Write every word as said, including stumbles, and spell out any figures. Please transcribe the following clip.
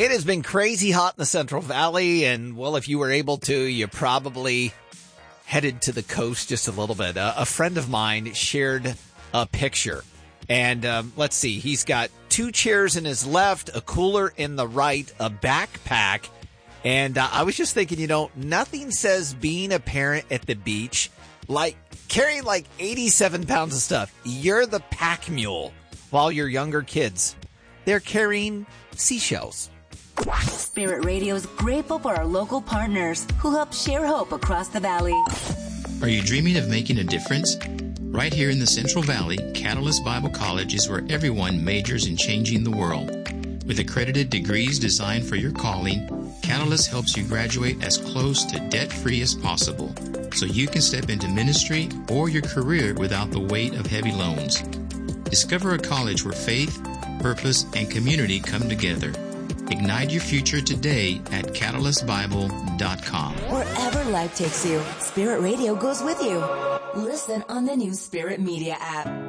It has been crazy hot in the Central Valley, and, well, if you were able to, you probably headed to the coast just a little bit. Uh, a friend of mine shared a picture, and um, let's see, he's got two chairs in his left, a cooler in the right, a backpack, and uh, I was just thinking, you know, nothing says being a parent at the beach like carrying like eighty-seven pounds of stuff. You're the pack mule, while your younger kids, they're carrying seashells. Spirit Radio is grateful for our local partners who help share hope across the valley. Are you dreaming of making a difference? Right here in the Central Valley, Catalyst Bible College is where everyone majors in changing the world. With accredited degrees designed for your calling, Catalyst helps you graduate as close to debt-free as possible, so you can step into ministry or your career without the weight of heavy loans. Discover a college where faith, purpose, and community come together. Ignite your future today at catalyst bible dot com. Wherever life takes you, Spirit Radio goes with you. Listen on the new Spirit Media app.